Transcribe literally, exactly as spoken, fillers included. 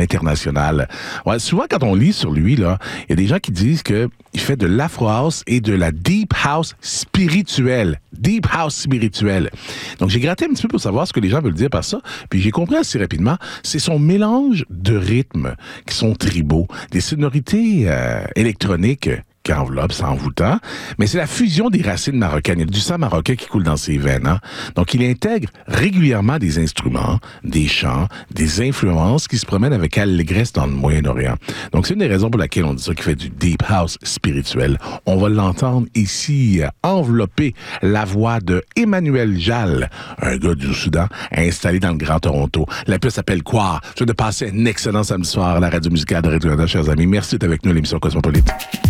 l'international. Ouais, souvent, quand on lit sur lui, là, il y a des gens qui disent qu'il fait de l'afro house et de la deep house spirituelle. Deep house spirituelle. Donc, j'ai gratté un petit peu pour savoir ce que les gens veulent dire par ça. Puis, j'ai compris assez rapidement, c'est son mélange de rythmes qui sont tribaux, des sonorités euh, électroniques qui enveloppe, c'est envoûtant, mais c'est la fusion des racines marocaines. Il y a du sang marocain qui coule dans ses veines. Hein? Donc, il intègre régulièrement des instruments, des chants, des influences qui se promènent avec allégresse dans le Moyen-Orient. Donc, c'est une des raisons pour laquelle on dit ça, qu'il fait du deep house spirituel. On va l'entendre ici envelopper la voix de Emmanuel Jal, un gars du Soudan, installé dans le Grand Toronto. La pièce s'appelle Quoi? Je vais de passer un excellent samedi soir à la radio musicale de Radio-Canada, chers amis. Merci d'être avec nous à l'émission Cosmopolite.